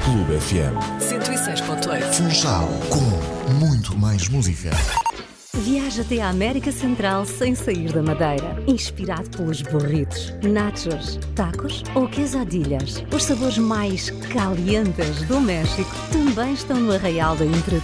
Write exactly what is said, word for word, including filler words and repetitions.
Clube F M. cento e seis ponto oito. Funchal, com muito mais música. Viaja até a América Central sem sair da Madeira. Inspirado pelos burritos, nachos, tacos ou quesadillas. Os sabores mais calientes do México também estão no Arraial da Interação.